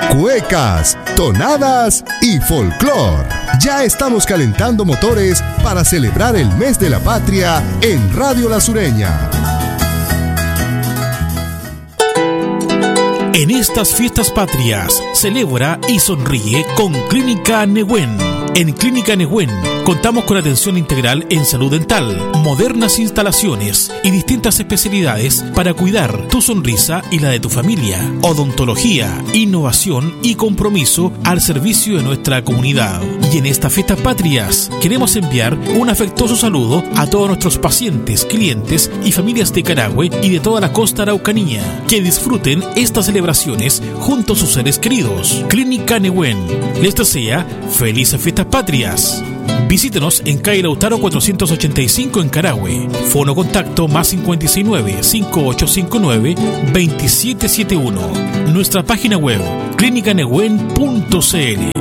cuecas, tonadas y folclor. Ya estamos calentando motores para celebrar el mes de la patria en Radio La Sureña. En estas fiestas patrias, celebra y sonríe con Clínica Nehuen. En Clínica Nehuen contamos con atención integral en salud dental, modernas instalaciones y distintas especialidades para cuidar tu sonrisa y la de tu familia. Odontología, innovación y compromiso al servicio de nuestra comunidad. Y en estas fiestas patrias queremos enviar un afectuoso saludo a todos nuestros pacientes, clientes y familias de Carahue y de toda la costa araucanía. Que disfruten estas celebraciones junto a sus seres queridos. Clínica Nehuen les desea felices fiestas patrias. Visítenos en calle Lautaro 485 en Carahue. Fono contacto +569 5859 2771. Nuestra página web clinicanehuen.cl.